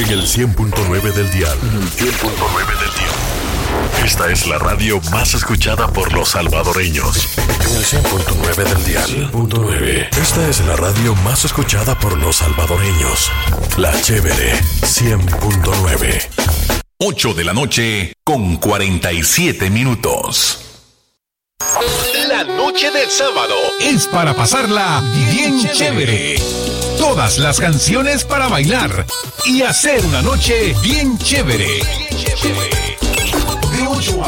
En el 100.9 del dial. Esta es la radio más escuchada por los salvadoreños. En el 100.9 del dial. 100.9. Esta es la radio más escuchada por los salvadoreños. La Chévere 100.9. 8 de la noche con 47 minutos. La noche del sábado Es para pasarla bien chévere. Todas las canciones para bailar y hacer una noche bien chévere. De 8 a